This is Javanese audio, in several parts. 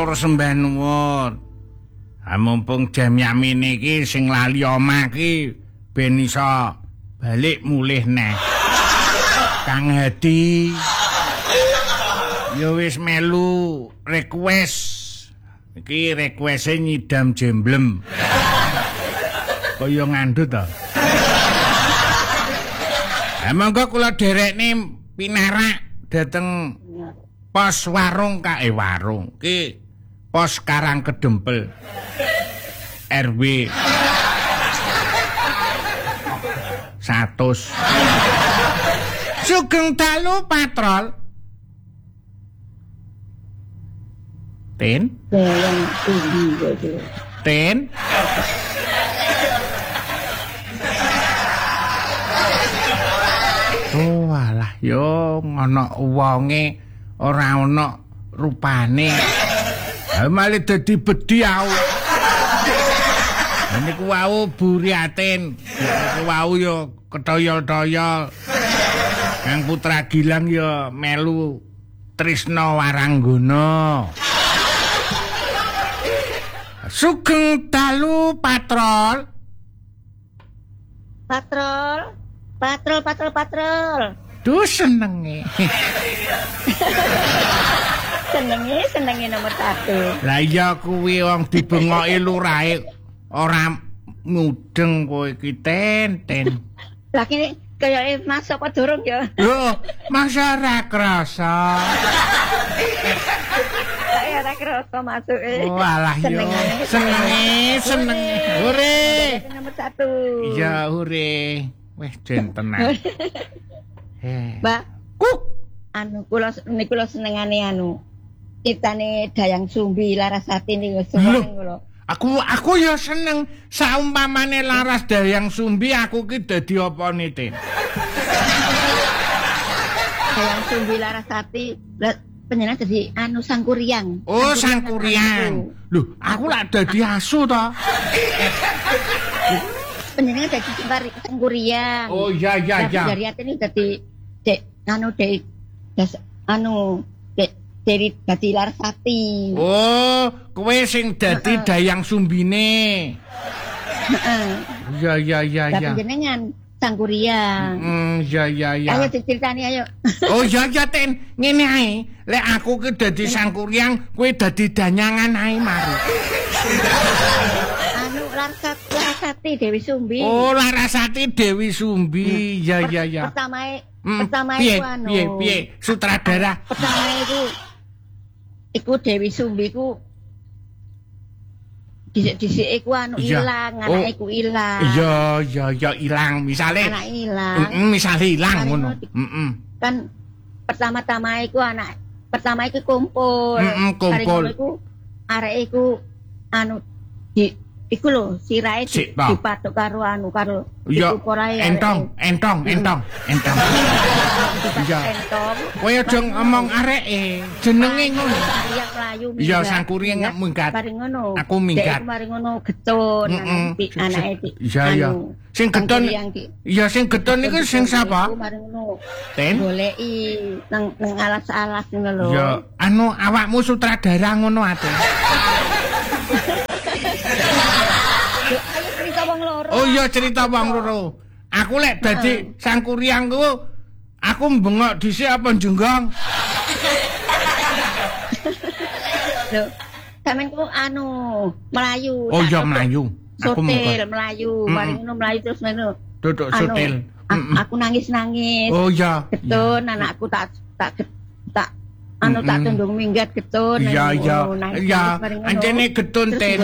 Matur sembah nuwun. Mumpung jam yamine iki sing lali omah iki ben iso balik mulih neh. Kang Hadi ya wis melu request. Iki requeste nyidam jemblem. Kaya ngandut to. Monggo kula derekne pinarak dhateng pos warung warung. Ki pos Karang Kedempel. RW 100. Sugeng dalu patrol. Ten? Ten? Oh alah yo ngono wonge ora ana rupane. Malah dadi bedhi aku. Niku wau Buriatin. Niku wau yo ketoyol-toyol. Kang Putra Gilang yo melu Trisno Warangguna. Sugeng dalu patrol. Patrol. Duh senenge. senenge nomor 1. Lah iya kuwi wong dibengoki lurahe ora mudeng kowe iki ten. Lah kene kaya masuk apa durung ya? Lho, masa ora krasa. Saya ora krasa masuke. Walah yo. Senenge. Hore. Nomor 1. Iya, hore. Wis jen tenan. Mbak, Kuk. Kula senengane kitane Dayang Sumbi Larasati niku seneng kula. Aku ya seneng saumpamane Laras Dayang Sumbi aku ki dadi apa nite. Dayang Sumbi Larasati panjenengan dadi Sangkuriang. Oh, Sangkuriang. Lho, aku lak dadi asu to. Panjenengan dadi Sangkuriang. Oh iya. Dari atene dadi dari dadi Larasati. Oh, kowe sing dadi Dayang Sumbine. Iya. Panjenengan Sangkuriang. Iya. Ayo diceritani ayo. Oh iya ten, ngene ae. Lek aku ki dadi Sangkuriang, kowe dadi Danyangan ae mari. Larasati Dewi Sumbi. Oh, Larasati Dewi Sumbi. Iya. Pertama iku piye sutradara. Pertama iku Dewi Sumbi ku dhisik iku ilang, anake iku ilang. Iya ilang misale. Anak ilang. Misale ilang ngono. Kan pertama-tama iku pertama iku kumpul. Kumpul. Iku arek iku iku lho sirahe dipatuk karo iku porae entong. Iya. Kowe aja ngomong areke, jenenge ngono. Sangkuriang mlayu. Iya, Sangkuriang minggat. Bareng ngono. Aku minggat. Mari ngono getun anake. Iya. Sing getun. Iya, sing getun niku sing sapa? Mari ngono. Ten. Goleki nang alas-alas ngono lho. Iya, awakmu sutradara ngono ate. Cerita wong loro. Oh iya, cerita wong loro. Aku lek dadi Sangkuriang ku aku mbengok dhisik apa jenggong? Lho, sampean ku Melayu. Oh iya Melayu. Aku Melayu, mari ngono Melayu terus ngono. Duduk sotel. Aku nangis-nangis. Oh iya. Getun anakku tak tundung minggat getun. Iya. Anjene getun ten.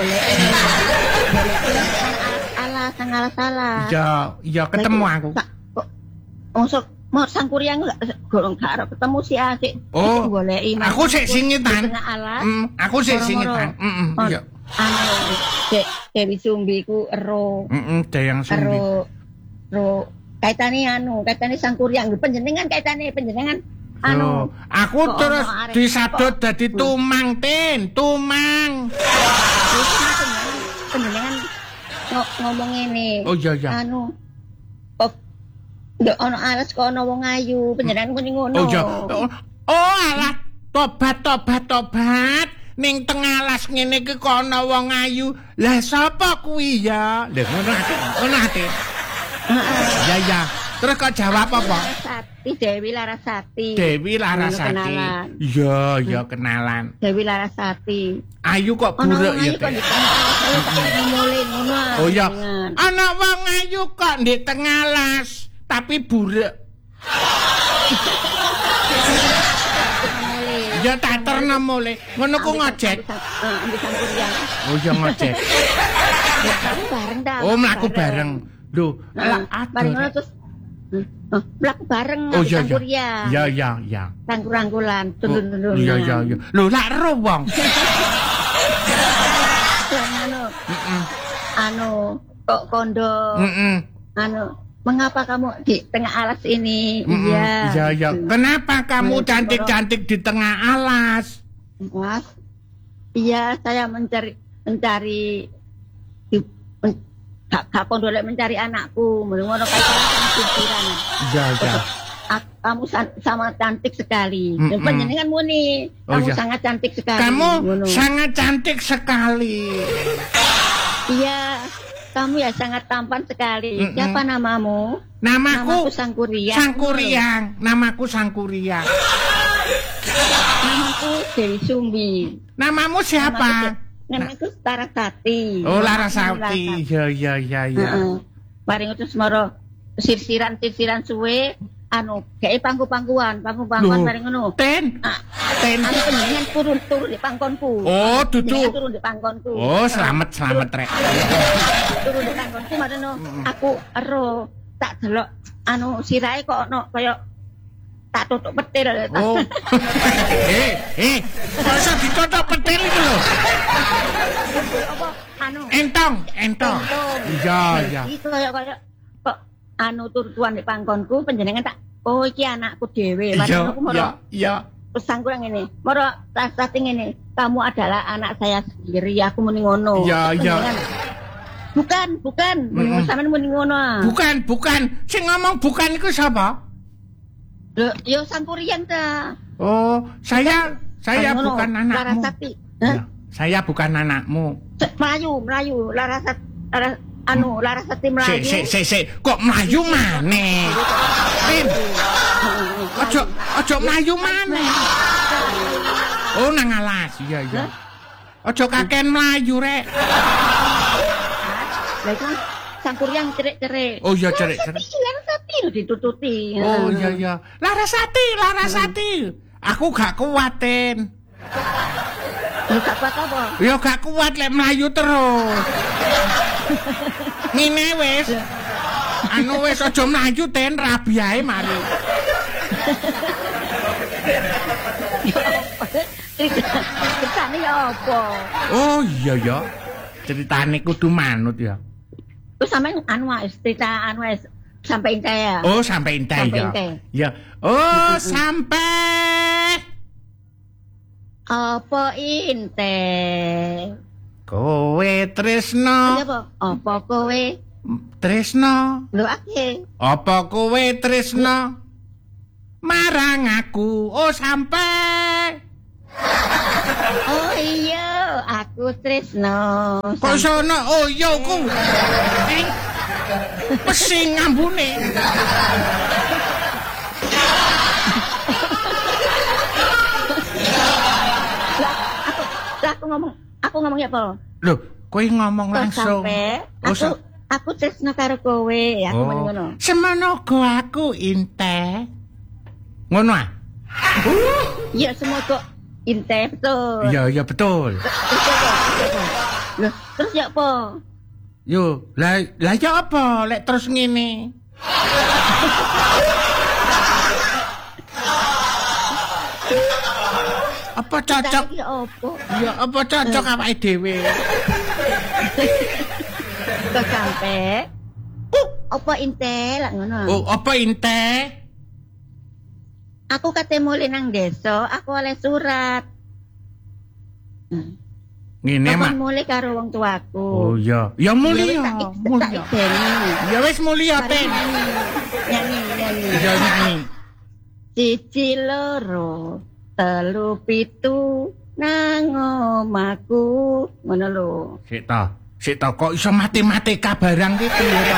Salah. Iya ketemu aku. Mau Sangkuriang golong gak ketemu si Asik. Oh. Goleki. Aku sik singitan. Aku sik singitan. Iya. Dewi Sumbi ku ero. Dayang Sumbi. Ero kaitane Sangkuriang panjenengan panjenengan aku terus disadot dadi tumang ten, tumang. Panjenengan ngomong ngene. Oh iya. Ndok ana alas kok ana wong ayu, panjenengan muni ngono. Oh iya. Oh alah, tobat. ning tengah alas ngene iki kok ana wong ayu. Lah sapa kuwi ya? Lha ngono ate. Ya. Terus kok jawab apa? Larasati, Dewi Larasati. Dewi Larasati. Iya, kenalan. Dewi Larasati. Ayu kok buruk ya, Teh. Oh ya, ana wong ayu kok ndek tengah alas, tapi buruk. Ya tak terno mulai. Ngono ku ngojek. Oh ya ngojek. Bareng dah. Oh mlaku bareng. Lho, bareng terus mlaku bareng Sangkuria. Ya. Rangkul-rangkulan, tundun-tundun. Iya. Lho, lak ero wong. Anu, kok kondo. Mengapa kamu di tengah alas ini? Iya. Kenapa kamu cantik-cantik di tengah alas? Mas, iya saya mencari Kak Kondolek mencari anakku, ngono kayak pikiran. Iya. Kamu sama cantik sekali. Panjenengan muni, kamu sangat cantik sekali. Kamu sangat cantik sekali. Iya, kamu ya sangat tampan sekali. Siapa namamu? Namaku Sangkuriang. Namaku Sangkuriang. Namaku Dewi Sumbi. Namamu siapa? Namaku Larasati. Oh, Larasati. Ya. Bareng itu semaro sirsiran suwe, kayak pangku-pangkuan bareng ngono. Ten. Panjenengan turun di pangkonku. Oh, dudu. Turun di pangkonku. Oh, selamat rek. Turun di pangkonku mareno aku ero tak delok sirahe kok ono kaya tak tutuk petir. Oh. Masa ditutuk petir itu lho. Apa entong. Iya. Iki kaya kok turuan di pangkonku panjenengan tak iki anakku dhewe. Marino aku moro. Iya. Pesangku yang ini. Moro Larasati ngene. Kamu adalah anak saya sendiri. Aku muni ngono. Iya. Bukan. Sampeyan muni ngono. Bukan. Sing ngomong bukan iku sapa? Loh, yo Sangkuriang ta. Oh, saya bukan anakmu. Larasati. Ya, saya bukan anakmu. Melayu, Larasati Melayu. Kok Melayu maneh? Tin. Ojo Melayu maneh. Oh, nang alas. Iya. Ojo kaken Melayu rek. Lah itu Sangkuriang cerik-cerik. Oh iya cerik-cerik. Larasati lho ditututi. Oh iya. Larasati. Aku gak kuat, Tin. Gak kuat apa? Ya gak kuat lek melayu terus. Ngene wis. Wis aja mlayu, Tin, rabi ae mari. Ceritane ya apa? Oh iya ya. Ceritane kudu manut ya. Terus sampean cerita sampai intai ya. Oh, sampai intai ya. Ya. Oh, sampai apa intai? Kowe tresno. Apa kowe? Tresno. Lho akeh. Apa kowe tresno? Marang aku. Oh, sampai. Oh iya, aku tresno. Kok sono? Oh iya ku. Pesing ngambune. Aku ngomong ya, Po. Loh, kowe ngomong langsung. Aku tresno karo kowe, aku ngono. Semono aku inte. Ngono ah? Iya, semoga inte betul. Iya betul. Loh, terus ya apa? Yo, lah ya apa? Lek terus ngene. Apa cocok? Ya apa cocok awake dhewe? Kok sampe? Apa inte lak ngono? Oh, apa inte? Aku kate mulih nang desa, aku oleh surat. Ngene mak. Mulih karo wong tuaku. Oh iya. Ya mulih ya. Ya wis mulih ya, Ten. Nyanyi. Ya nyanyi. 1 2 3 4 5 6 7 8 9 10 nang omahku ngono lho. Sik ta kok iso matematika barang ki piye to?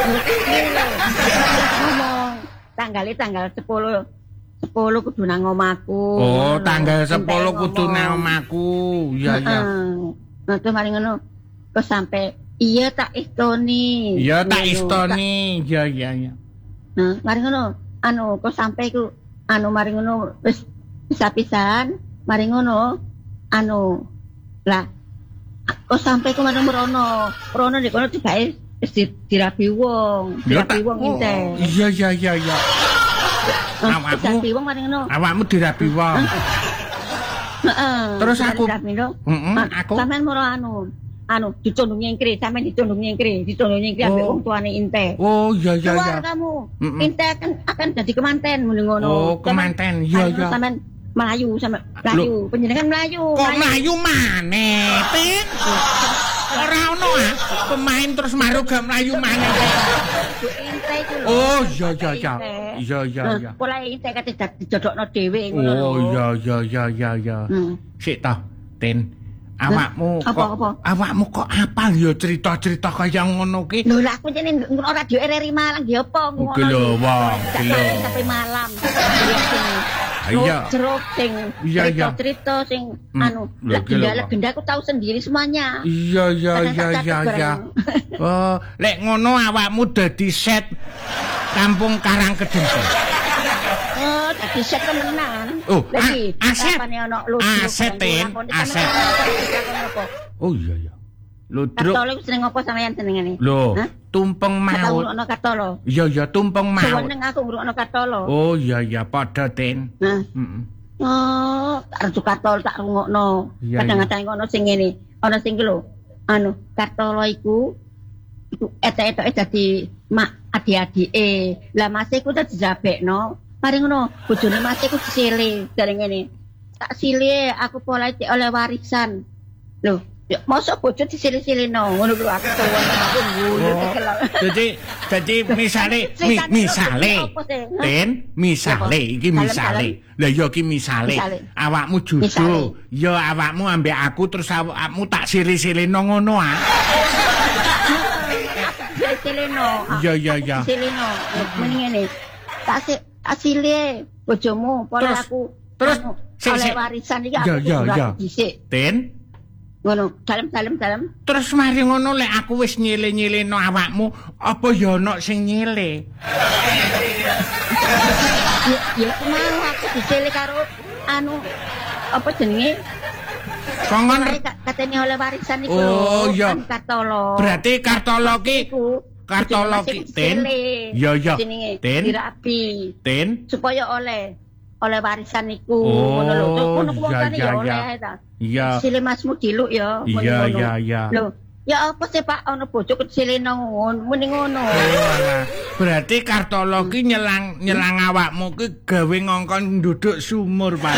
Ngomong tanggal 10 kudu nang omahku. Oh, tanggal 10 kudu nang omahku. Iya. Nah, terus mari ngono kok sampe iya tak istoni. Iya tak istoni. Iya. Nah, mari ngono kok sampe ku mari ngono wis pisah-pisahan, mari ngono lah kok sampe ku mari merono nek kono digawe wis dirabi wong ente. Iya. Awakmu dirabi wong. Heeh. Terus aku aku sampean moro dicondong nyengkri, sampean dicondong nyengkri ambek wong tuane ente. Oh iya. Kamu ente akan jadi kemanten muni ngono. Oh, kemanten. Iya. Sampean Melayu panjenengan Melayu. Kok Melayu maneh, Pin? Ora ono pemain terus maruga Melayu maneh. Oh iya. Pola ente kate dijodokno dhewe ngono. Oh iya. Sik ta, Tin. Awakmu kok apal ya cerita-cerita kaya ngono ki? Lho lah aku jenenge radio RRI Malang ya apa ngono. Lho wong, sampai malam. Iya. Jeruk sing cerita sing legenda aku tahu sendiri semuanya. Iya. Oh, lek ngono awakmu dadi set Kampung Karangkedung. Oh, dadi set temenan. Oh, aset. Aset. Oh iya. Ludruk. Katolo seneng apa sampeyan senengane? Lho, tumpeng maut. Ono katolo. Iya, tumpeng maut. Seneng aku ngrungokno katolo. Oh iya, padha, Tin. Nah. Oh, arep katolo tak rungokno. Kadang-kadang ono sing ngene, ono sing ki lho. Katolo iku etek-eteke dadi mak adik-adike. Lah Mas iku dadi jabekno. Mari ngono, bojone Mas iku disile, jare ngene. Tak sile aku pola oleh warisan. Lho, mosok bojo disile-sileno ngono lho aku tuwon aku ngulu kekelak. Jadi misale iki misale. Lah ya iki misale awakmu judo, ya awakmu ambek aku terus awakmu tak sile-sileno ngono ah. Sileno. Iya. Sileno. Mending ngene. Tak sile bojomu pola aku terus oleh warisan iki aku dhisik. Tin ngono, dalem. Terus mari ngono lek aku wis nyile-nyileno awakmu, apa ya ono sing nyile? Ya mau aku disile karo apa jenenge? Kongon katene oleh warisan iku. Oh iya. Kartolo. Berarti Kartolo ki Tin. Iya. Tin. Dirapi. Tin. Supaya oleh warisan iku ngono lho. Ngono kuwi ya oleh ta. Iya. Sile masmu diluk ya. Iya. Lho, ya apa sih Pak ana bojo kesileno ngono, muni ngono. Berarti Kartolo ki nyelang awakmu ki gawe ngongkon nduduk sumur, Pak.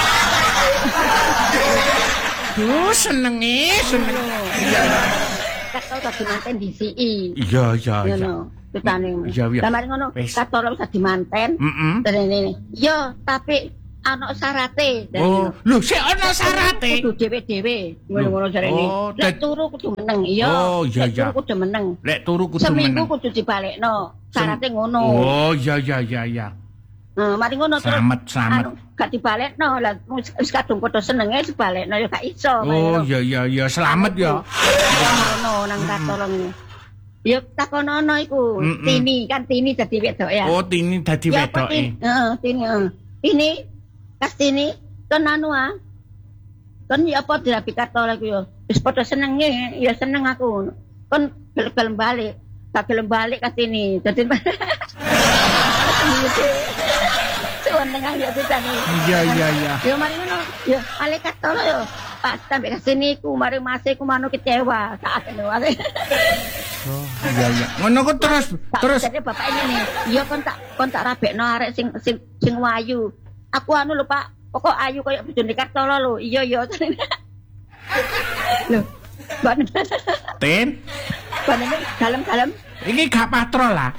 Duh, seneng. Iya. Kartolo dadi manten DCI. Iya. Tutane. Lah mari ngono, Kartolo wis dadi manten. Terus yo, tapi ana syarate. Oh, lho sik ana syarate. Kudu dhewe-dhewe. Ngono-ngono jarene. Lek turu kudu meneng, iya. Oh, iya. Turu kudu meneng. Lek turu kudu meneng. Seminggu kudu dibalekno. Syarate ngono. Oh, iya. Mari ngono terus. Slamet. Gak dibalekno. Lah wis kadung padha senenge dibalekno ya gak iso. Oh, iya. Slamet ya. Ngono nang Kartolo ngene. Ya takonono iku. Tini dadi wedok ya. Oh, Tini dadi wedoke. Heeh, Tini. Ini Kastini kon kon ya apa dirapi Kartolo iku ya wis padha senenge ya seneng aku kon gelem balik tak gelem balik Kastini dadi seneng ya ditane iya ya mari ngono ya ale Kartolo ya Pak sampe Kastini ku mari Mas ku manu kecewa saat ngono oh iya ngono kok terus jadi bapak ini ya kon tak rabekno arek sing wayu. Aku lho Pak, pokok ayu koyo bojone Kartolo lho. Iya. Lho. Tin. Dalem. Iki gak patrol lah.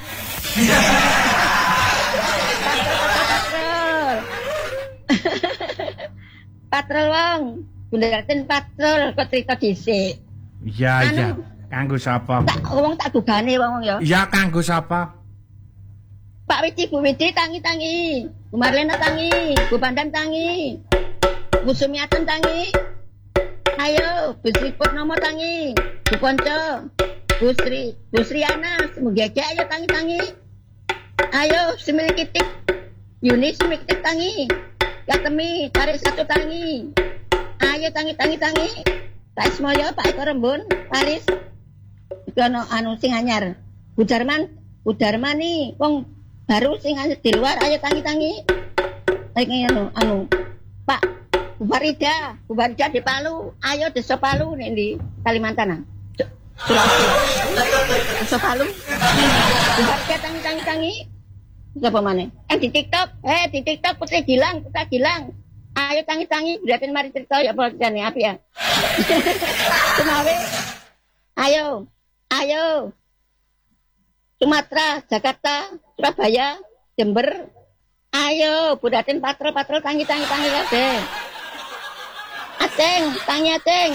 patrol wong. Bundaran patrol kok cerita dhisik. Iya, iya. Kanggo sapa? Wong tak gugane wong ya. Iya, kanggo sapa? Pak Widi, Bu Widi tangi-tangi. Bu Marlena tangi, Bu Pandan tangi. Bu Sumiatun tangi. Ayo, Bu Sri Purnomo tangi. Bu Ponco, Bu Sriana, Mugege ayo tangi-tangi. Ayo, Simikitik. Yuni Simikitik tangi. Katemi, tarik satu tangi. Ayo tangi. Pak Ismoyo, Pak Eko Rembun, Paris. Itu anu sing anyar. Bu Darman nih, wong baru sing di luar, ayo tangi. Lagi anu Pak Bu Farida di Palu, ayo desa Palu nih di Kalimantan. Sulawesi. Desa Palu. Bu Farida tangi. Siapa mana? Di TikTok Putra Gilang. Ayo tangi, beratin mari cerita ya apa jane api ya. Sumawe. Ayo. Sumatera, Jakarta, Surabaya, Jember. Ayo, budatin patrol tangi kabeh. Aceng, tangi.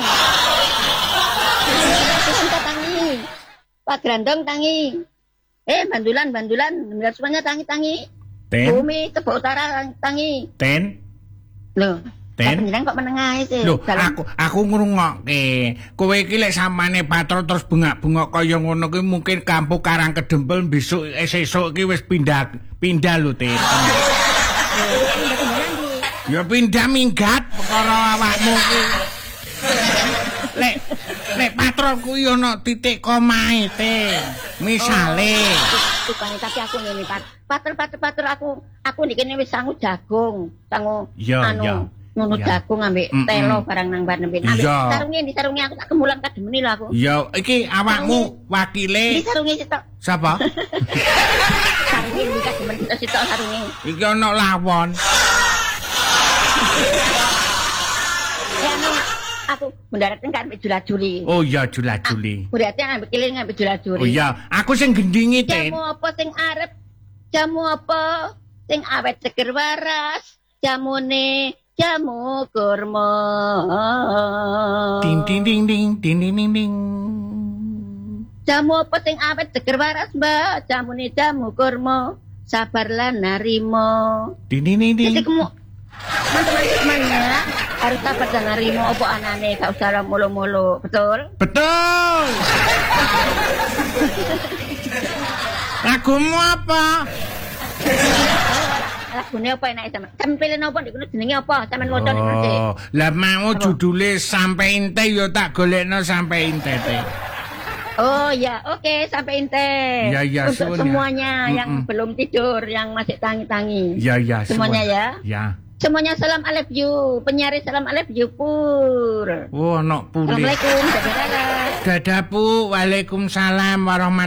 Tangi. Pak Grandong tangi. Bandulan, semuanya tangi. Bumi, Tebok Utara tangi. Loh, panjenengan kok menengah sih? Loh, aku ngrungokke. Kowe iki lek samane patrol terus bengak-bengok kaya ngono kuwi mungkin kampung Karang Kedempel besok sesuk iki wis pindah lho, Teh. Ya pindah minggat perkara awakmu iki. Lek patrol kuwi ana titik komae, Teh. Misale. Tukang tapi aku ngene, patrol aku ndikene wis sangu jagung, ngono jagung ambek telo barang nang bareng-bareng. Ambek sarunge aku tak kemulan kademeni lho aku. Ya, iki awakmu wakile. Iki sarunge sitok. Sapa? Sarunge iki kademeni sitok sarunge. Iki ana lawon. Aku mendaratnya kan ambek jula-juli. Oh iya, jula-juli. Mendaratnya ambek kilir ambek jula-juli. Oh iya, aku sing gendingi, Ten. Jamu apa sing arep? Jamu apa sing awet seger waras? Jamune jamu kurma. Ding ding ding ding ding ding ding ding. Jamu apa sing awet seger waras, Mbak? Jamune jamu kurma. Sabarlah narimo. Ding ding ding ding. Jadi kamu teman-teman ya harus sabar dan narimo apa anane, gak usah mulu-mulu, betul? Betul. Lagumu apa? Lagune apa enak sampean? Sampeyan pilih napa niku jenenge apa? Sampeyan waca niku sik. Oh, lah mau judule Sampai Ente yo tak golekno Sampai Ente. Oh ya, oke, Sampai Ente. Ya, untuk semuanya yang belum tidur, yang masih tangi-tangi. Ya, semuanya ya. Ya. Semuanya salam I love you. Penyaris salam I love you Pur. Oh, nok Pur. Assalamualaikum. Dadah, Bu. Waalaikumsalam warahmatullahi